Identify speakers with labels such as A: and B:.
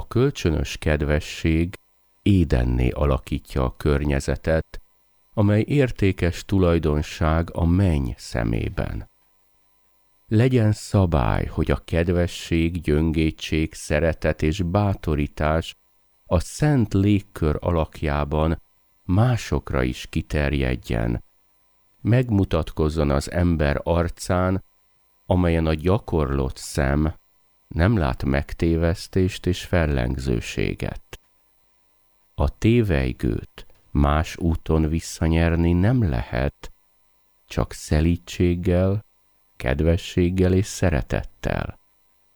A: A kölcsönös kedvesség édenné alakítja a környezetet, amely értékes tulajdonság a menny szemében. Legyen szabály, hogy a kedvesség, gyöngédség, szeretet és bátorítás a szent légkör alakjában másokra is kiterjedjen, megmutatkozzon az ember arcán, amelyen a gyakorlott szem nem lát megtévesztést és fellengzőséget. A tévelygőt más úton visszanyerni nem lehet, csak szelídséggel, kedvességgel és szeretettel.